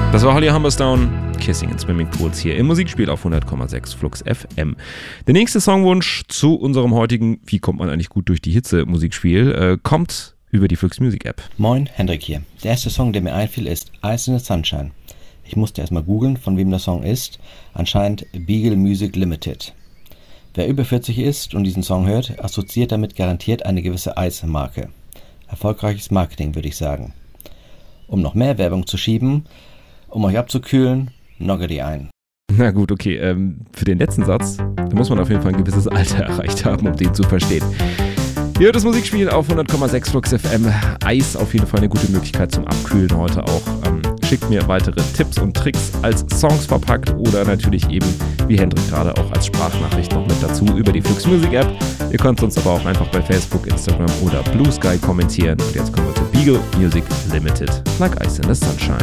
Das war Holly Humberstone, Kissing in Swimming Pools hier im Musikspiel auf 100,6 Flux FM. Der nächste Songwunsch zu unserem heutigen Wie kommt man eigentlich gut durch die Hitze Musikspiel kommt über die Flux Music App. Moin, Hendrik hier. Der erste Song, der mir einfiel, ist Ice in the Sunshine. Ich musste erstmal googeln, von wem der Song ist. Anscheinend Beagle Music Limited. Wer über 40 ist und diesen Song hört, assoziiert damit garantiert eine gewisse Eismarke. Erfolgreiches Marketing, würde ich sagen. Um noch mehr Werbung zu schieben, um euch abzukühlen, Noggery ein. Na gut, okay. Für den letzten Satz, da muss man auf jeden Fall ein gewisses Alter erreicht haben, um den zu verstehen. Ihr hört das Musikspiel auf 100,6 Flux FM. Eis auf jeden Fall eine gute Möglichkeit zum Abkühlen heute auch. Schickt mir weitere Tipps und Tricks als Songs verpackt oder natürlich eben, wie Hendrik gerade, auch als Sprachnachricht noch mit dazu über die Flux Music App. Ihr könnt uns aber auch einfach bei Facebook, Instagram oder Blue Sky kommentieren. Und jetzt kommen wir zu Beagle Music Limited, Like Ice in the Sunshine.